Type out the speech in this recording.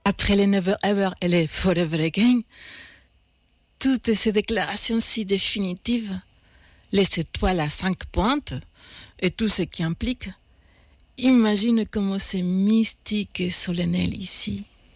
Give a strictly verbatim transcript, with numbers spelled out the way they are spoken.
Après les Never Ever et les Forever Again, toutes ces déclarations si définitives, les étoiles à cinq pointes et tout ce qui implique, imagine comment c'est mystique et solennel ici.